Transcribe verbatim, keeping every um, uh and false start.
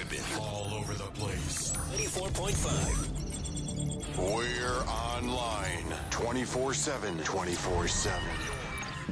Ripping all over the place. ninety-four point five. We're online twenty-four seven. twenty-four seven.